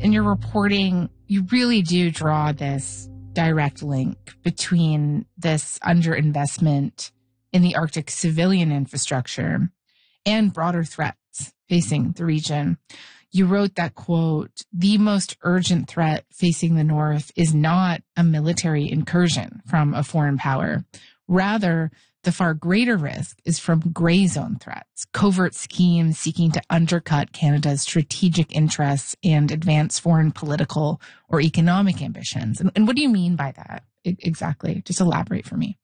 in your reporting, you really do draw this direct link between this underinvestment in the Arctic civilian infrastructure and broader threats facing the region. You wrote that, quote, "The most urgent threat facing the North is not a military incursion from a foreign power. Rather, the far greater risk is from gray zone threats, covert schemes seeking to undercut Canada's strategic interests and advance foreign political or economic ambitions." And what do you mean by that exactly? Just elaborate for me.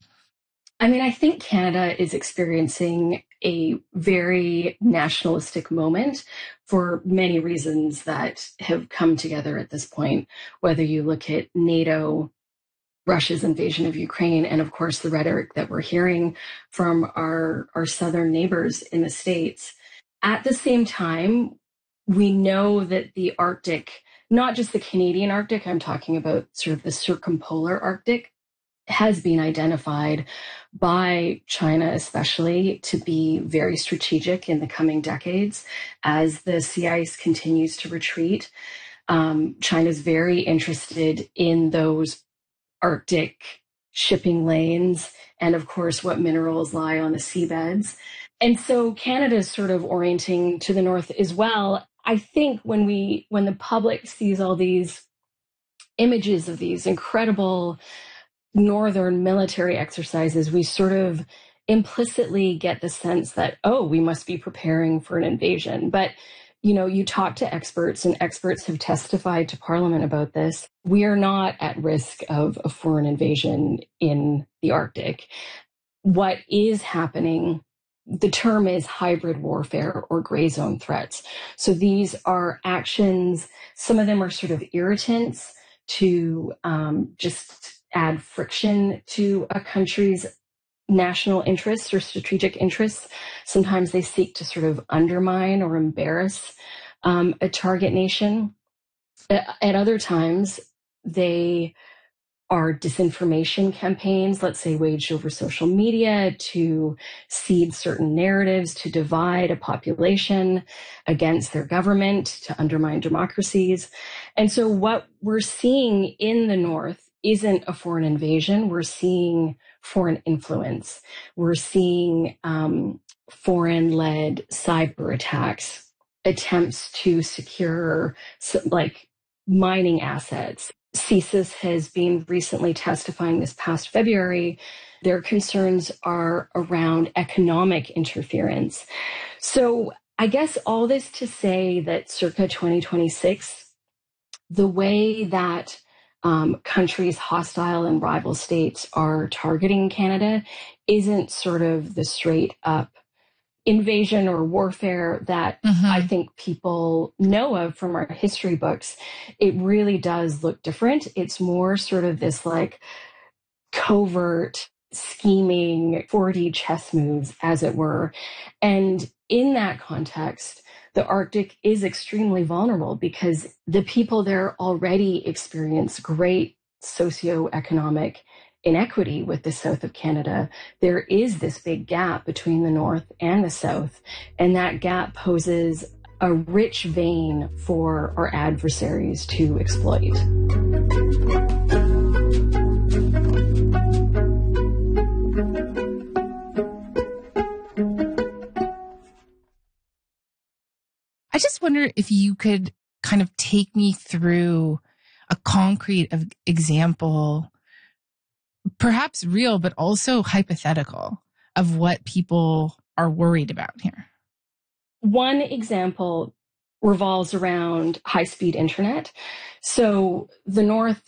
I mean, I think Canada is experiencing a very nationalistic moment for many reasons that have come together at this point, whether you look at NATO, Russia's invasion of Ukraine, and of course the rhetoric that we're hearing from our southern neighbors in the States. At the same time, we know that the Arctic, not just the Canadian Arctic, I'm talking about sort of the circumpolar Arctic, has been identified by China especially to be very strategic in the coming decades as the sea ice continues to retreat. China's very interested in those Arctic shipping lanes and, of course, what minerals lie on the seabeds. And so Canada is sort of orienting to the north as well. I think when the public sees all these images of these incredible northern military exercises, we sort of implicitly get the sense that, oh, we must be preparing for an invasion. But, you know, you talk to experts, and experts have testified to Parliament about this. We are not at risk of a foreign invasion in the Arctic. What is happening, the term is hybrid warfare or gray zone threats. So these are actions, some of them are sort of irritants to just add friction to a country's national interests or strategic interests. Sometimes they seek to sort of undermine or embarrass a target nation. At other times, they are disinformation campaigns, let's say waged over social media to seed certain narratives, to divide a population against their government, to undermine democracies. And so what we're seeing in the North isn't a foreign invasion. We're seeing foreign influence. We're seeing foreign-led cyber attacks, attempts to secure like mining assets. CSIS has been recently testifying this past February. Their concerns are around economic interference. So I guess all this to say that circa 2026, the way that countries hostile and rival states are targeting Canada isn't sort of the straight up invasion or warfare that I think people know of from our history books. It really does look different. It's more sort of this like covert scheming 4D chess moves, as it were. And in that context, the Arctic is extremely vulnerable because the people there already experience great socioeconomic inequity with the south of Canada. There is this big gap between the north and the south, and that gap poses a rich vein for our adversaries to exploit. I just wonder if you could kind of take me through a concrete example, perhaps real, but also hypothetical, of what people are worried about here. One example revolves around high-speed internet. So the North